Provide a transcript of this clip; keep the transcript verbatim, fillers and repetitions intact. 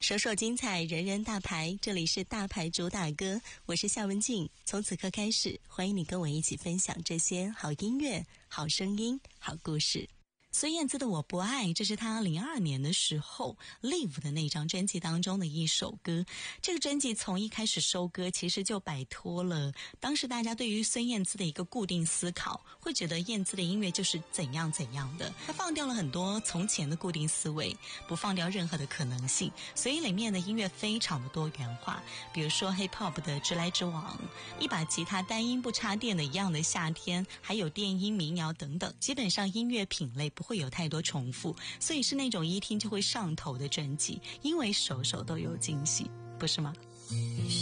首首精彩，人人大牌，这里是大牌主打歌，我是夏文静。从此刻开始，欢迎你跟我一起分享这些好音乐、好声音、好故事。孙燕姿的《我不爱》，这是她零二年的时候 Live 的那张专辑当中的一首歌。这个专辑从一开始收歌，其实就摆脱了当时大家对于孙燕姿的一个固定思考，会觉得燕姿的音乐就是怎样怎样的。她放掉了很多从前的固定思维，不放掉任何的可能性，所以里面的音乐非常的多元化。比如说 Hip Hop 的直来直往，一把吉他单音不插电的一样的夏天，还有电音民谣等等，基本上音乐品类不会有太多重复，所以是那种一听就会上头的专辑，因为首首都有惊喜，不是吗？